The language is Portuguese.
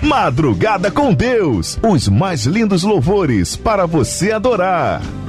Madrugada com Deus, os mais lindos louvores para você adorar.